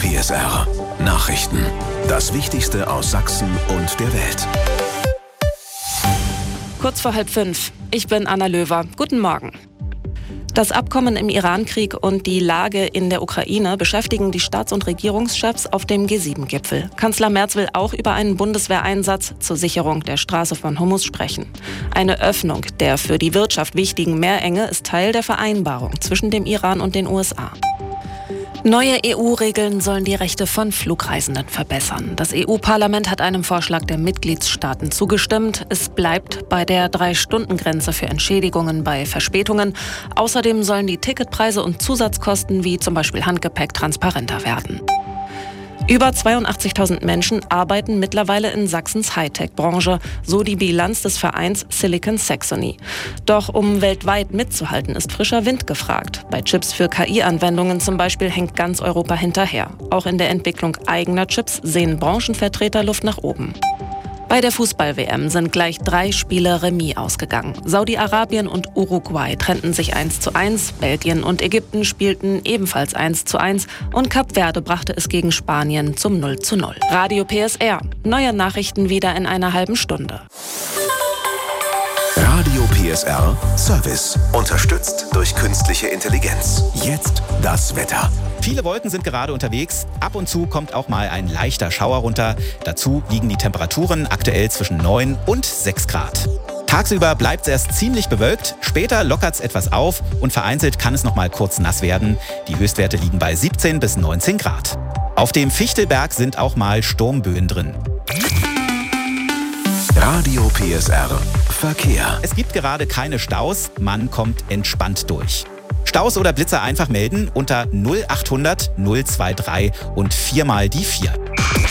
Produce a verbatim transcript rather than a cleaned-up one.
P S R. Nachrichten. Das Wichtigste aus Sachsen und der Welt. Kurz vor halb fünf. Ich bin Anna Löwer. Guten Morgen. Das Abkommen im Iran-Krieg und die Lage in der Ukraine beschäftigen die Staats- und Regierungschefs auf dem G sieben Gipfel. Kanzler Merz will auch über einen Bundeswehreinsatz zur Sicherung der Straße von Hormuz sprechen. Eine Öffnung der für die Wirtschaft wichtigen Meerenge ist Teil der Vereinbarung zwischen dem Iran und den U S A. Neue E U-Regeln sollen die Rechte von Flugreisenden verbessern. Das E U-Parlament hat einem Vorschlag der Mitgliedstaaten zugestimmt. Es bleibt bei der Drei-Stunden-Grenze für Entschädigungen bei Verspätungen. Außerdem sollen die Ticketpreise und Zusatzkosten wie zum Beispiel Handgepäck transparenter werden. Über zweiundachtzigtausend Menschen arbeiten mittlerweile in Sachsens Hightech-Branche, so die Bilanz des Vereins Silicon Saxony. Doch um weltweit mitzuhalten, ist frischer Wind gefragt. Bei Chips für K I-Anwendungen zum Beispiel hängt ganz Europa hinterher. Auch in der Entwicklung eigener Chips sehen Branchenvertreter Luft nach oben. Bei der Fußball-W M sind gleich drei Spiele Remis ausgegangen. Saudi-Arabien und Uruguay trennten sich eins zu eins, Belgien und Ägypten spielten ebenfalls eins zu eins und Kap Verde brachte es gegen Spanien zum null zu null. Radio P S R. Neue Nachrichten wieder in einer halben Stunde. Radio P S R Service. Unterstützt durch künstliche Intelligenz. Jetzt das Wetter. Viele Wolken sind gerade unterwegs. Ab und zu kommt auch mal ein leichter Schauer runter. Dazu liegen die Temperaturen aktuell zwischen neun und sechs Grad. Tagsüber bleibt es erst ziemlich bewölkt, später lockert es etwas auf und vereinzelt kann es noch mal kurz nass werden. Die Höchstwerte liegen bei siebzehn bis neunzehn Grad. Auf dem Fichtelberg sind auch mal Sturmböen drin. Radio P S R Verkehr. Es gibt gerade keine Staus, man kommt entspannt durch. Staus oder Blitzer einfach melden unter null achthundert null drei drei und viermal die vier.